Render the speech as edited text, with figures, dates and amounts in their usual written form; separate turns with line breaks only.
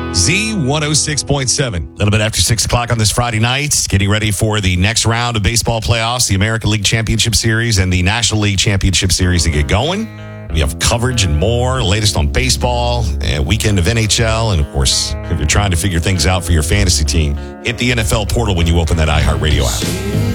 Z106.7.
A little bit after 6 o'clock on this Friday night, getting ready for the next round of baseball playoffs, the American League Championship Series and the National League Championship Series to get going. We have coverage and more, latest on baseball, and weekend of NHL. And, of course, if you're trying to figure things out for your fantasy team, hit the NFL portal when you open that iHeartRadio app.